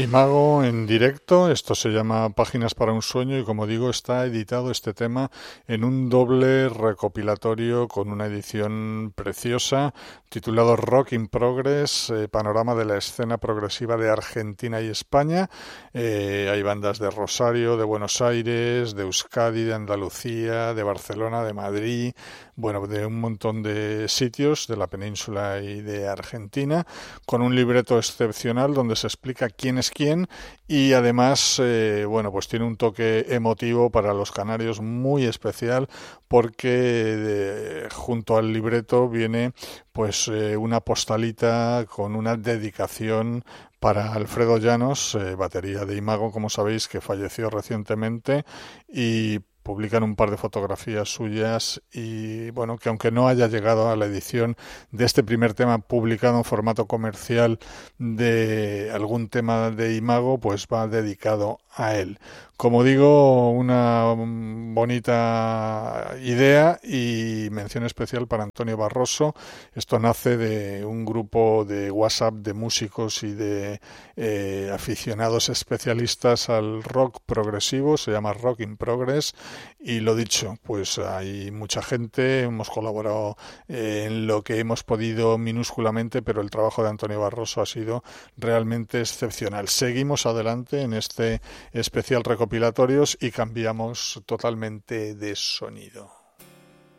Imago en directo, esto se llama Páginas para un sueño y como digo está editado este tema en un doble recopilatorio con una edición preciosa titulado Rock in Progress, panorama de la escena progresiva de Argentina y España. Hay bandas de Rosario, de Buenos Aires, de Euskadi, de Andalucía, de Barcelona, de Madrid, bueno, de un montón de sitios de la península y de Argentina, con un libreto excepcional donde se explica quién es quién y además, bueno, pues tiene un toque emotivo para los canarios muy especial porque junto al libreto viene pues una postalita con una dedicación para Alfredo Llanos, batería de Imago, como sabéis, que falleció recientemente, y publican un par de fotografías suyas y bueno, que aunque no haya llegado a la edición de este primer tema publicado en formato comercial de algún tema de Imago, pues va dedicado a él. Como digo, una bonita idea y mención especial para Antonio Barroso. Esto nace de un grupo de WhatsApp de músicos y de aficionados especialistas al rock progresivo, se llama Rock in Progress y lo dicho, pues hay mucha gente, hemos colaborado en lo que hemos podido minúsculamente, pero el trabajo de Antonio Barroso ha sido realmente excepcional. Seguimos adelante en este especial recopilatorios y cambiamos totalmente de sonido.